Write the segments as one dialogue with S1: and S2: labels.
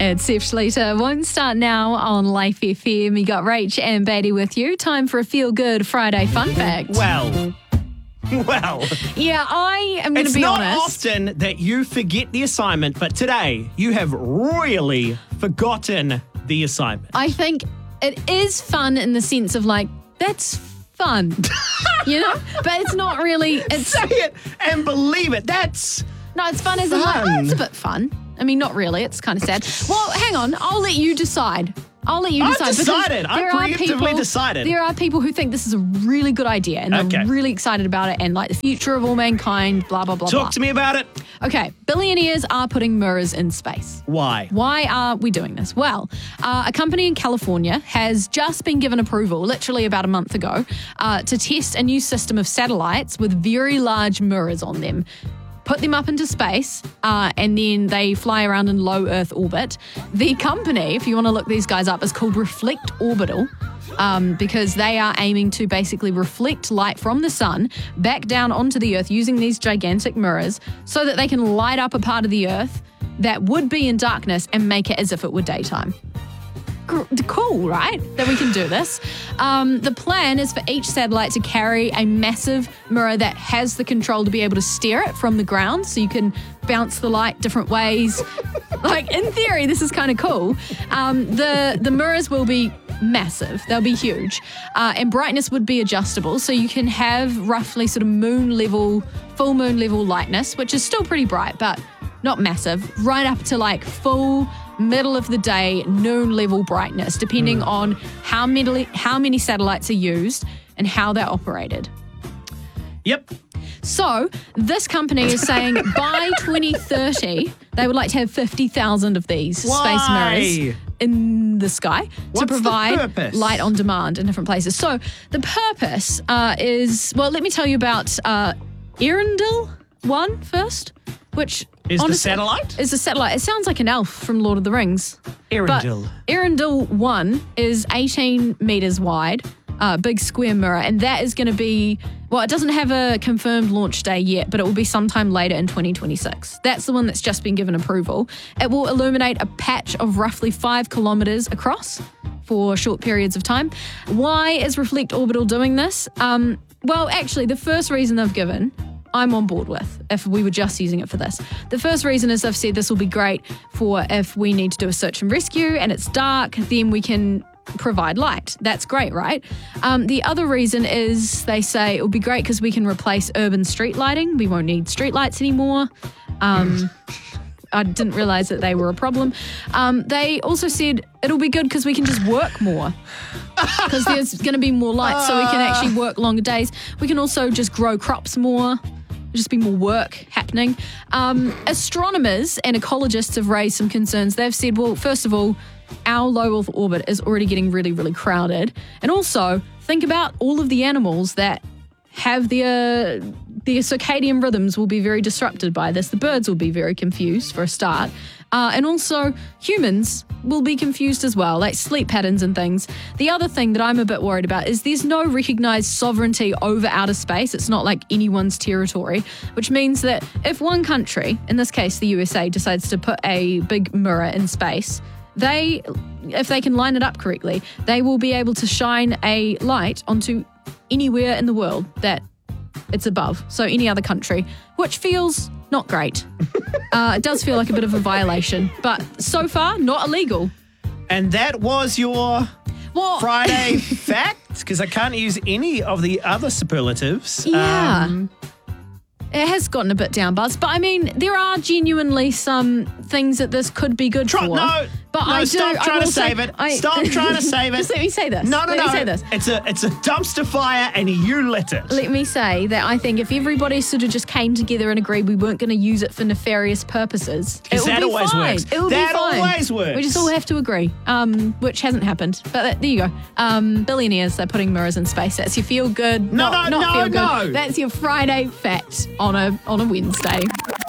S1: It's Steph Schleter. Won't start now on Life FM. You got Rach and Beatty with you. Time for a feel-good Friday fun fact.
S2: Well.
S1: Yeah, I am going to be honest.
S2: It's not often that you forget the assignment, but today you have royally forgotten the assignment.
S1: I think it is fun in the sense of like, that's fun, you know? But it's not really.
S2: Say it and believe it. It's
S1: fun as in like, oh, it's a bit fun. I mean, not really. It's kind of sad. Well, hang on. I'll let you decide.
S2: I've decided. I've preemptively decided.
S1: There are people who think this is a really good idea and they're really excited about it and like the future of all mankind, blah, blah, blah,
S2: Talk to me about it.
S1: Okay. Billionaires are putting mirrors in space.
S2: Why?
S1: Why are we doing this? Well, a company in California has just been given approval, literally about a month ago, to test a new system of satellites with very large mirrors on them. Put them up into space, and then they fly around in low Earth orbit. The company, if you want to look these guys up, is called Reflect Orbital, because they are aiming to basically reflect light from the sun back down onto the Earth using these gigantic mirrors so that they can light up a part of the Earth that would be in darkness and make it as if it were daytime. Cool, right? That we can do this. The plan is for each satellite to carry a massive mirror that has the control to be able to steer it from the ground so you can bounce the light different ways. Like, in theory, this is kind of cool. The mirrors will be massive. They'll be huge. And brightness would be adjustable, so you can have roughly sort of full moon level lightness, which is still pretty bright, but not massive, right up to like full middle of the day, noon level brightness, depending on how many satellites are used and how they're operated.
S2: Yep.
S1: So this company is saying by 2030, they would like to have 50,000 of these space mirrors in the sky to provide light on demand in different places. So the purpose is, well, let me tell you about Earendel 1 first, which
S2: is the satellite?
S1: Is the satellite. It sounds like an elf from Lord of the Rings.
S2: Earendel.
S1: But Earendel 1 is 18 meters wide, big square mirror, and that is going to be, well, it doesn't have a confirmed launch day yet, but it will be sometime later in 2026. That's the one that's just been given approval. It will illuminate a patch of roughly 5 kilometers across for short periods of time. Why is Reflect Orbital doing this? Well, actually, the first reason they've given, I'm on board with if we were just using it for this. The first reason is they've said this will be great for if we need to do a search and rescue and it's dark, then we can provide light. That's great, right? The other reason is they say it will be great because we can replace urban street lighting. We won't need street lights anymore. I didn't realize that they were a problem. They also said it'll be good because we can just work more because there's going to be more light so we can actually work longer days. We can also just grow crops more. Just be more work happening. Astronomers and ecologists have raised some concerns. They've said, well, first of all, our low Earth orbit is already getting really, really crowded. And also, think about all of the animals that have their circadian rhythms will be very disrupted by this. The birds will be very confused for a start. And also humans will be confused as well, like sleep patterns and things. The other thing that I'm a bit worried about is there's no recognized sovereignty over outer space. It's not like anyone's territory, which means that if one country, in this case the USA, decides to put a big mirror in space, if they can line it up correctly, they will be able to shine a light onto anywhere in the world that it's above. So any other country, which feels not great. It does feel like a bit of a violation, but so far, not illegal.
S2: And that was your Friday fact? Because I can't use any of the other superlatives.
S1: Yeah. It has gotten a bit down buzz, but I mean, there are genuinely some things that this could be good for.
S2: Stop trying to save it. Stop trying to save it.
S1: Just let me say this.
S2: No.
S1: Let me say this.
S2: It's a dumpster fire and you lit it.
S1: Let me say that I think if everybody sort of just came together and agreed we weren't going to use it for nefarious purposes, it would be
S2: always
S1: fine.
S2: Works.
S1: It would
S2: that
S1: be fine.
S2: Always works.
S1: We just all have to agree, which hasn't happened. But there you go. Billionaires, they're putting mirrors in space. That's your feel good. Not feel good. That's your Friday fact on a Wednesday.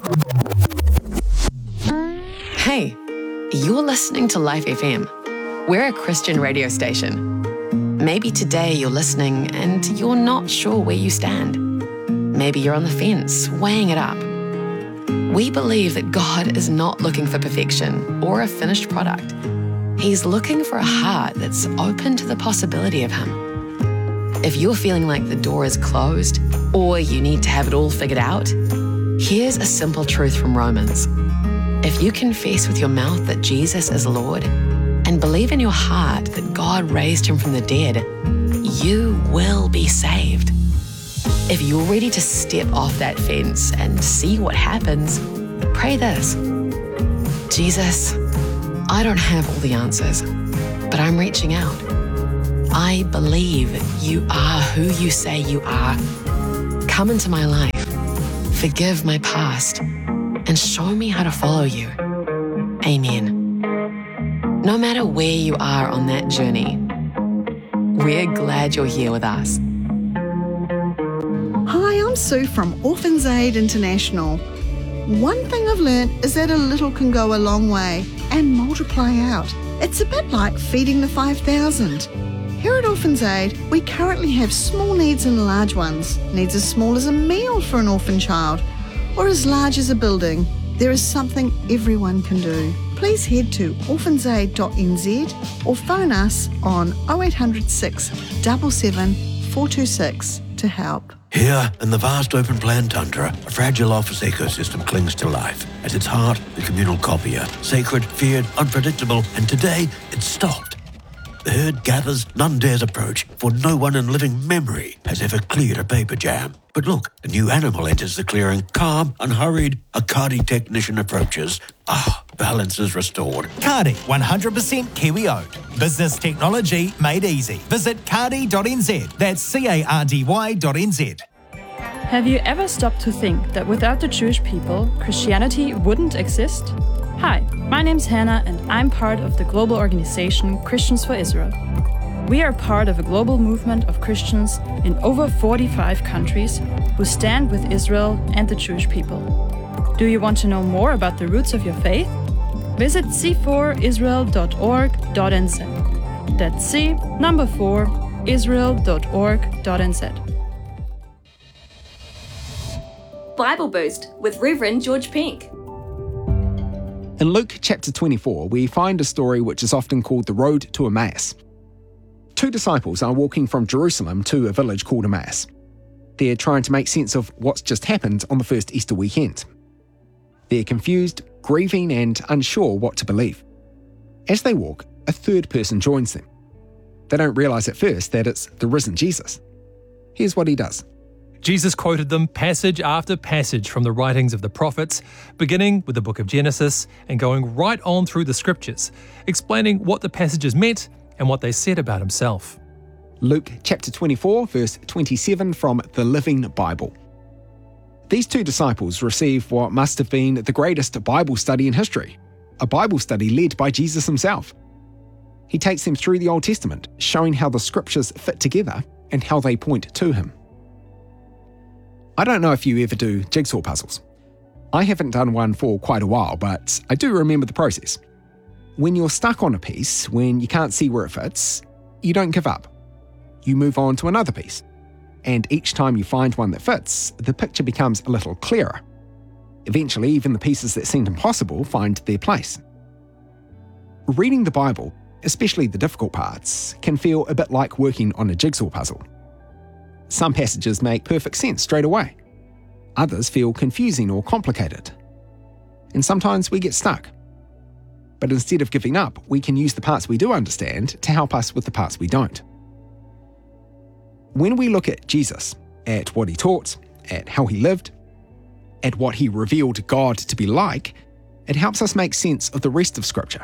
S3: Hey, you're listening to Life FM. We're a Christian radio station. Maybe today you're listening and you're not sure where you stand. Maybe you're on the fence, weighing it up. We believe that God is not looking for perfection or a finished product. He's looking for a heart that's open to the possibility of Him. If you're feeling like the door is closed or you need to have it all figured out, here's a simple truth from Romans. If you confess with your mouth that Jesus is Lord and believe in your heart that God raised Him from the dead, you will be saved. If you're ready to step off that fence and see what happens, pray this. Jesus, I don't have all the answers, but I'm reaching out. I believe you are who you say you are. Come into my life, forgive my past, and show me how to follow you. Amen. No matter where you are on that journey, we're glad you're here with us.
S4: Hi, I'm Sue from Orphans Aid International. One thing I've learned is that a little can go a long way and multiply out. It's a bit like feeding the 5,000. Here at Orphans Aid, we currently have small needs and large ones. Needs as small as a meal for an orphan child, or as large as a building. There is something everyone can do. Please head to orphansaid.nz or phone us on 0800 677 426 to help.
S5: Here, in the vast open plan tundra, a fragile office ecosystem clings to life. At its heart, the communal copier. Sacred, feared, unpredictable, and today, it's stopped. The herd gathers, none dares approach, for no one in living memory has ever cleared a paper jam. But look, a new animal enters the clearing, calm, unhurried. A Kādi technician approaches. Balance is restored.
S6: Kādi, 100% Kiwi-owned. Business technology made easy. Visit Kādi.nz. That's CARDY.nz.
S7: Have you ever stopped to think that without the Jewish people, Christianity wouldn't exist? Hi, my name's Hannah and I'm part of the global organization Christians for Israel. We are part of a global movement of Christians in over 45 countries who stand with Israel and the Jewish people. Do you want to know more about the roots of your faith? Visit c4israel.org.nz. That's c4israel.org.nz.
S8: Bible Boost with Reverend George Pink.
S9: In Luke chapter 24, we find a story which is often called the road to Emmaus. Two disciples are walking from Jerusalem to a village called Emmaus. They're trying to make sense of what's just happened on the first Easter weekend. They're confused, grieving, and unsure what to believe. As they walk, a third person joins them. They don't realise at first that it's the risen Jesus. Here's what he does.
S10: Jesus quoted them passage after passage from the writings of the prophets, beginning with the book of Genesis and going right on through the scriptures, explaining what the passages meant and what they said about himself.
S9: Luke chapter 24, verse 27 from the Living Bible. These two disciples receive what must have been the greatest Bible study in history, a Bible study led by Jesus himself. He takes them through the Old Testament, showing how the scriptures fit together and how they point to him. I don't know if you ever do jigsaw puzzles. I haven't done one for quite a while, but I do remember the process. When you're stuck on a piece, when you can't see where it fits, you don't give up. You move on to another piece. And each time you find one that fits, the picture becomes a little clearer. Eventually, even the pieces that seemed impossible find their place. Reading the Bible, especially the difficult parts, can feel a bit like working on a jigsaw puzzle. Some passages make perfect sense straight away. Others feel confusing or complicated. And sometimes we get stuck. But instead of giving up, we can use the parts we do understand to help us with the parts we don't. When we look at Jesus, at what he taught, at how he lived, at what he revealed God to be like, it helps us make sense of the rest of Scripture.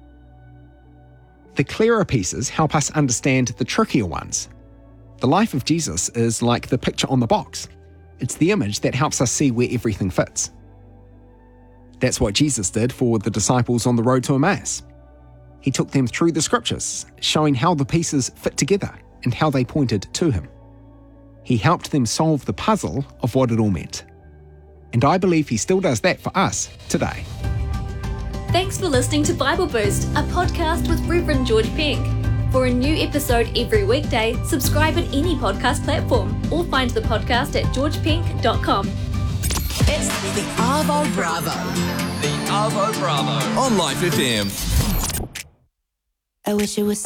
S9: The clearer pieces help us understand the trickier ones. The life of Jesus is like the picture on the box. It's the image that helps us see where everything fits. That's what Jesus did for the disciples on the road to Emmaus. He took them through the scriptures, showing how the pieces fit together and how they pointed to him. He helped them solve the puzzle of what it all meant. And I believe he still does that for us today.
S8: Thanks for listening to Bible Boost, a podcast with Reverend George Pink. For a new episode every weekday, subscribe at any podcast platform or find the podcast at georgepink.com.
S11: It's the Arvo Bravo.
S12: The Arvo Bravo on Life FM.
S11: I wish it was